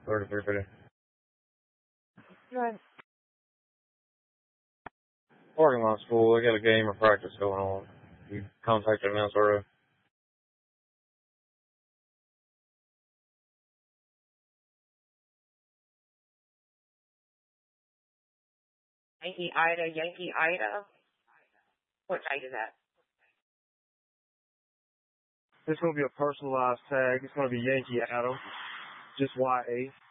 3350. Good. Parking lot's full. They got a game or practice going on. You contacted an SRO. Yankee Ida. What site is that? It's going to be a personalized tag. It's going to be Yankee Adam, just YA.